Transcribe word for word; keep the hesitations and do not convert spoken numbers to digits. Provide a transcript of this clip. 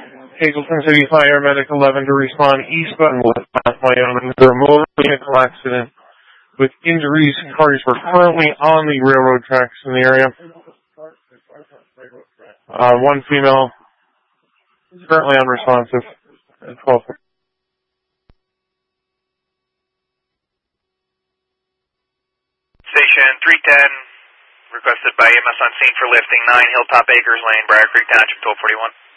Hazleton City Fire Medic eleven to respond eastbound West Wyoming for a motor vehicle accident with injuries. Cars were currently on the railroad tracks in the area. Uh, one female is currently unresponsive at twelve. Station three ten, requested by E M S on scene for lifting nine Hilltop Acres Lane, Briar Creek Township, twelve forty-one.